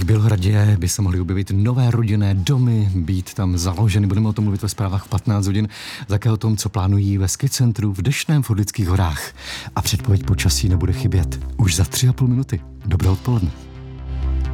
Bělohradě by se mohly objevit nové rodinné domy, být tam založeny. Budeme o tom mluvit ve zprávách v 15 hodin. Také o tom, co plánují ve ski centru v deštném v Orlických horách. A předpověď počasí nebude chybět už za 3,5 minuty. Dobré odpoledne.